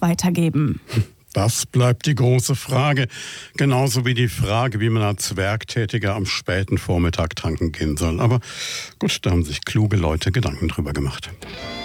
noch weitergeben? Das bleibt die große Frage. Genauso wie die Frage, wie man als Werktätiger am späten Vormittag tanken gehen soll. Aber gut, da haben sich kluge Leute Gedanken drüber gemacht.